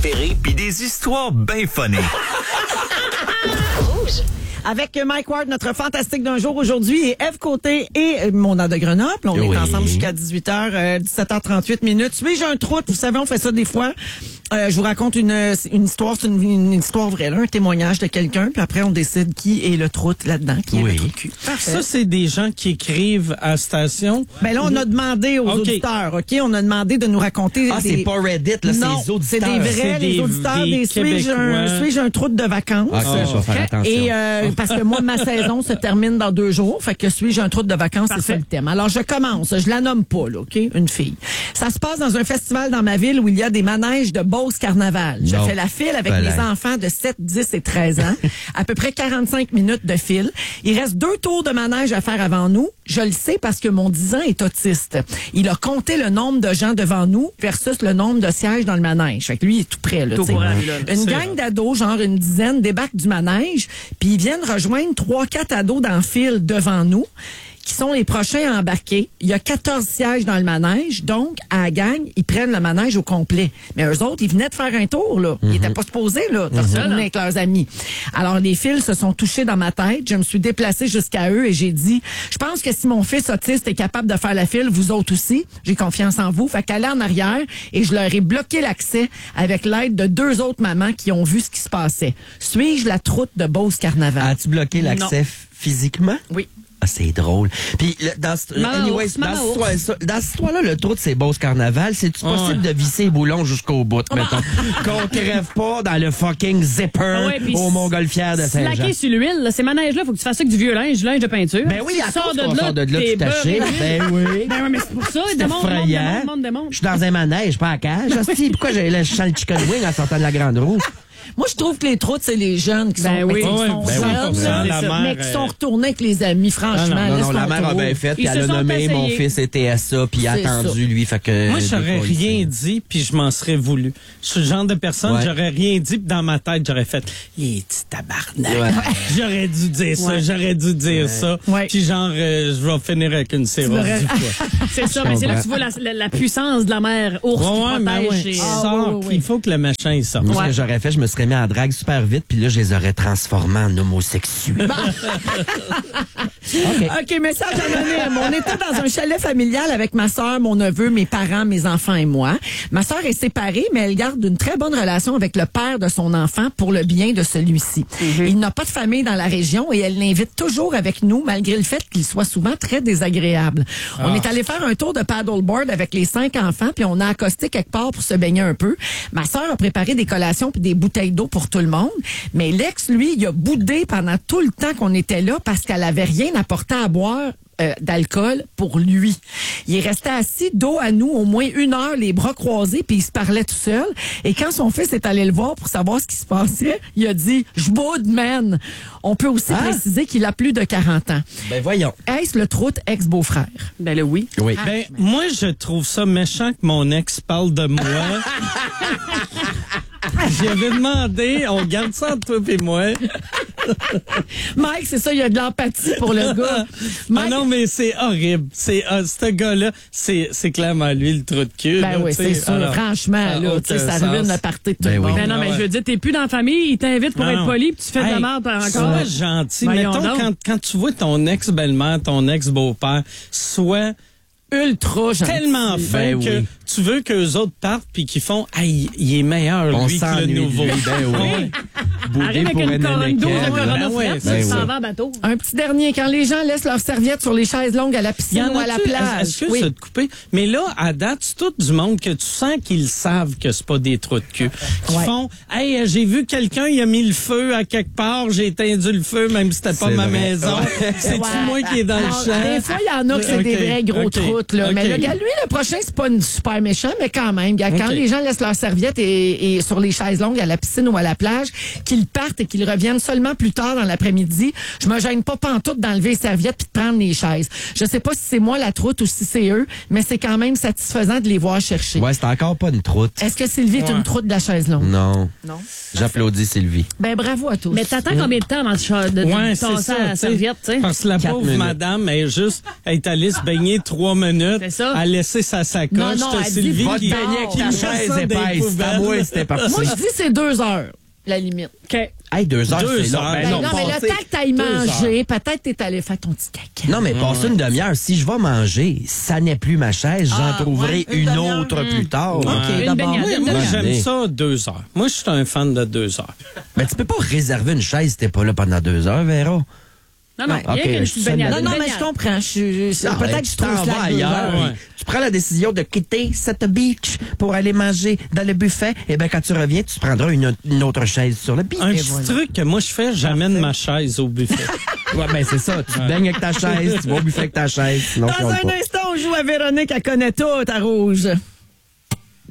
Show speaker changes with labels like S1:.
S1: Puis des histoires bien funny.
S2: Avec Mike Ward, notre fantastique d'un jour aujourd'hui, et Ève Côté et mon de Grenoble. On est ensemble jusqu'à 18h, 17h38 minutes. Suis-je un troute? Vous savez, on fait ça des fois. Je vous raconte une histoire, c'est une histoire vraie, là, un témoignage de quelqu'un, puis après on décide qui est le troute là-dedans, qui est le trou de cul.
S3: Ça, c'est des gens qui écrivent à la station.
S2: Ben là, on a demandé aux auditeurs, OK? On a demandé de nous raconter...
S4: c'est pas Reddit, là, c'est les auditeurs.
S2: C'est des vrais, les auditeurs des suis-je un troute de vacances?
S4: OK, je vais faire attention.
S2: Et parce que moi, ma saison se termine dans 2 jours, fait que suis-je un troute de vacances, c'est ça le thème. Alors, je commence, je la nomme pas, là, OK? Une fille. Ça se passe dans un festival dans ma ville où il y a des manèges de Beauce Carnaval. Je fais la file avec les enfants de 7, 10 et 13 ans. À peu près 45 minutes de file. Il reste 2 tours de manège à faire avant nous. Je le sais parce que mon 10 ans est autiste. Il a compté le nombre de gens devant nous versus le nombre de sièges dans le manège. Fait que lui, il est tout prêt, là. Une gang d'ados, genre une dizaine, débarque du manège, puis ils viennent rejoindre 3-4 ados dans le file devant nous, qui sont les prochains à embarquer. Il y a 14 sièges dans le manège, donc, à la gang, ils prennent le manège au complet. Mais eux autres, ils venaient de faire un tour, là. Ils étaient pas supposés, là, de retourner avec leurs amis. Alors, les fils se sont touchés dans ma tête. Je me suis déplacée jusqu'à eux et j'ai dit, je pense que si mon fils autiste est capable de faire la file, vous autres aussi, j'ai confiance en vous. Fait qu'aller en arrière et je leur ai bloqué l'accès avec l'aide de 2 autres mamans qui ont vu ce qui se passait. Suis-je la troute de Beauce Carnaval?
S4: As-tu bloqué l'accès physiquement?
S2: Oui.
S4: Ah, c'est drôle. Puis dans cette histoire-là, le trou de ces Beauce Carnaval, c'est-tu possible de visser les boulons jusqu'au bout, mettons? Qu'on crève pas dans le fucking zipper au Montgolfière de Saint-Jean.
S5: Slacker sur l'huile, ces manèges-là, faut que tu fasses ça avec du vieux linge, du linge de peinture.
S4: Ben oui, à cause qu'on sort de là tout taché. Ben oui.
S5: Ben oui, mais c'est pour ça,
S4: c'est effrayant. Je suis dans un manège, pas à cage. Pourquoi je sens le chicken wing en sortant de la grande roue?
S2: Moi, je trouve que les troutes, c'est les jeunes qui sont jeunes, mais qui sont retournés avec les amis, franchement.
S4: Non, la mère a bien fait, puis elle a nommé mon fils était à ça, puis attendu, lui, fait que...
S3: Moi, j'aurais rien dit, puis je m'en serais voulu. Je suis le genre de personne, j'aurais rien dit, puis dans ma tête, j'aurais fait, il est petit tabarnak. J'aurais dû dire ça, puis genre, je vais finir avec une cirrhose du foie.
S5: C'est ça, mais c'est là que tu vois la puissance de la mère ours qui protège.
S3: Il faut que le machin, il sorte.
S4: Moi, ce que j'aurais fait, je me serais mis en drague super vite, puis là, je les aurais transformés en homosexuels.
S2: OK, message anonyme. On était dans un chalet familial avec ma soeur, mon neveu, mes parents, mes enfants et moi. Ma soeur est séparée, mais elle garde une très bonne relation avec le père de son enfant pour le bien de celui-ci. Il n'a pas de famille dans la région et elle l'invite toujours avec nous, malgré le fait qu'il soit souvent très désagréable. On est allé faire un tour de paddleboard avec les 5 enfants, puis on a accosté quelque part pour se baigner un peu. Ma soeur a préparé des collations puis des bouteilles d'eau pour tout le monde. Mais l'ex, lui, il a boudé pendant tout le temps qu'on était là parce qu'elle avait rien apporté à boire d'alcool pour lui. Il est resté assis dos à nous au moins 1 heure, les bras croisés, puis il se parlait tout seul. Et quand son fils est allé le voir pour savoir ce qui se passait, il a dit « Je boude, man! » On peut aussi préciser qu'il a plus de 40 ans.
S4: Ben voyons.
S2: Est-ce le troute ex-beau-frère?
S5: Ben le oui.
S3: Ben, moi, je trouve ça méchant que mon ex parle de moi. J'avais demandé, on garde ça entre toi et moi.
S2: Mike, c'est ça, il y a de l'empathie pour le gars.
S3: Mike... non, mais c'est horrible. Ce gars-là, c'est clairement lui le trou de cul.
S2: Ben oui, c'est sûr. Alors, franchement, là, ça ruine le party de tout le monde.
S5: Ben non, mais je veux dire, t'es plus dans la famille, il t'invite pour être poli, puis tu fais de la merde encore.
S3: Sois gentil. Mettons, quand tu vois ton ex-belle-mère, ton ex-beau-père, sois
S2: ultra gentil.
S3: Tellement fin que tu veux qu'eux autres partent puis qu'ils font « Hey, il est meilleur, lui, que le nouveau. »
S5: Arrive avec une colonne d'eau de Corona frette, tu s'en vas en bateau.
S2: Un petit dernier, quand les gens laissent leurs serviettes sur les chaises longues à la piscine ou à la plage.
S3: Est-ce que c'est de couper? Mais là, à date, c'est tout du monde que tu sens qu'ils savent que c'est pas des trous de cul. Qui font « Hey, j'ai vu quelqu'un, il a mis le feu à quelque part, j'ai éteint le feu, même si c'était pas ma maison. C'est-tu moi qui est dans le champ?
S2: Des fois, il y en a que c'est des vrais gros troutes, là. Mais là, lui, le prochain, c'est pas une super méchant, mais quand même. Quand les gens laissent leurs serviettes et sur les chaises longues à la piscine ou à la plage, qu'ils qu'ils partent et qu'ils reviennent seulement plus tard dans l'après-midi, je me gêne pas pantoute d'enlever les serviettes puis de prendre les chaises. Je sais pas si c'est moi la troute ou si c'est eux, mais c'est quand même satisfaisant de les voir chercher.
S4: Ouais, c'est encore pas une troute.
S2: Est-ce que Sylvie est une troute de la chaise longue?
S4: Non.
S2: Non.
S4: J'applaudis Sylvie.
S2: Ben bravo à tous.
S5: Mais t'attends combien de temps avant de passer à la serviette, tu sais?
S3: Parce que la pauvre madame, elle est allée se baigner 3 minutes.
S5: C'est ça.
S3: A laissé sa sacoche.
S2: Non,
S3: T'as
S2: elle
S3: Sylvie
S2: dit
S4: Va te
S3: qui
S4: baigner avec ta chaise épaisse. C'est à moi, c'était parti.
S2: Moi, je dis c'est 2 heures, la limite.
S5: OK.
S4: Hey, 2 heures,
S3: 2
S4: c'est long.
S3: heures.
S4: Ben
S2: Non, mais le temps que t'ailles manger, peut-être t'es allé faire ton petit caca.
S4: Non, mais passer une demi-heure. Si je vais manger, ça n'est plus ma chaise. J'en trouverai
S2: ouais, une
S4: une
S2: demi-heure.
S4: autre plus tard.
S2: OK,
S5: Une
S2: d'abord.
S5: baignade.
S3: Moi, j'aime
S4: Allez.
S3: ça 2 heures. Moi, je suis un fan de 2 heures.
S4: Mais tu peux pas réserver une chaise si t'es pas là pendant 2 heures, Véro.
S5: Non, non,
S2: Ouais.
S5: rien
S4: OK,
S5: qu'une
S4: je
S5: petite
S4: suis
S5: baignade.
S2: Non, non,
S5: Une
S2: mais je
S5: baignade.
S2: comprends. Peut-être que tu trouves
S4: t'en
S2: ça
S4: vas ailleurs.
S3: Ouais.
S4: Tu prends la décision de quitter cette beach pour aller manger dans le buffet. Et bien, quand tu reviens, tu prendras une autre chaise sur le beach.
S3: Un
S4: Et
S3: petit
S4: voilà.
S3: truc que moi, je fais, j'amène ma chaise au buffet.
S4: Ouais, ben c'est ça. Tu te baignes avec ta chaise, tu vas au buffet avec ta chaise. Sinon, tu
S2: Dans
S4: rentres
S2: un
S4: pas.
S2: instant, on joue à Véronique, elle connaît tout à Rouge.